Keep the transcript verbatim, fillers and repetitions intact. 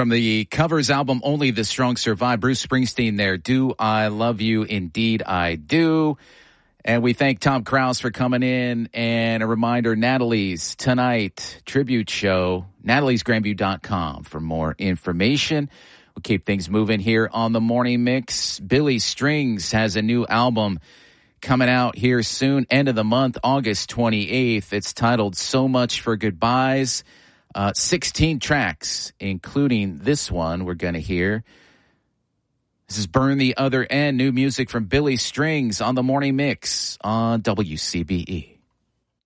From the covers album Only the Strong Survive, Bruce Springsteen there. Do I Love You? Indeed I Do. And we thank Tom Krause for coming in. And a reminder, Natalie's tonight tribute show, natalies grandview dot com for more information. We'll keep things moving here on the Morning Mix. Billy Strings has a new album coming out here soon, end of the month, August twenty-eighth. It's titled So Much for Goodbyes. Uh, sixteen tracks, including this one we're going to hear. This is Burn the Other End, new music from Billy Strings on the Morning Mix on W C B E.